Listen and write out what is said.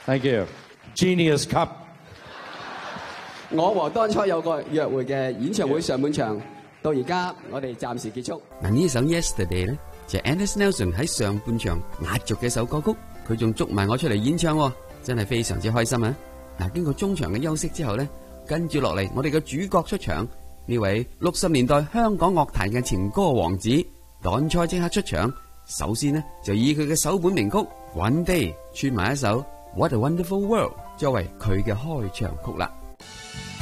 Thank you. Genius Cup. 我和當初有個約會嘅演唱會上半場到而家，我哋暫時結束。 嗱，呢首 Yesterday 咧就係 Anders Nelson 喺上半場壓軸嘅一首歌曲，佢仲捉埋我出嚟演唱喎，真係非常之開心啊！嗱，經過中場嘅休息之後咧，跟住落嚟我哋嘅主角出場，呢位60年代香港樂壇嘅情歌王子Don 蔡即刻出場。首先呢，就以佢嘅首本名曲 One Day 串埋一首 What a Wonderful World 作為佢嘅開場曲啦。